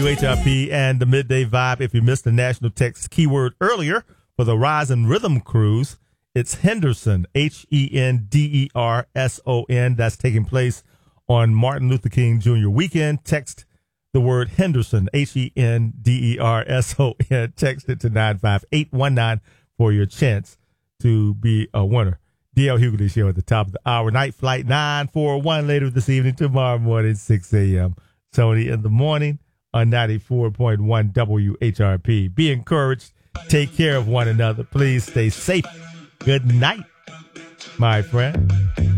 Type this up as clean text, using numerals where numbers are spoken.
WHRP and the Midday Vibe. If you missed the national text keyword earlier for the Rise and Rhythm Cruise, it's Henderson, Henderson. That's taking place on Martin Luther King Jr. weekend. Text the word Henderson, Henderson. Text it to 95819 for your chance to be a winner. DL Hughley Show at the top of the hour. Night flight 941 later this evening, tomorrow morning, 6 a.m. Tony in the morning on 94.1 WHRP. Be encouraged. Take care of one another. Please stay safe. Good night, my friend.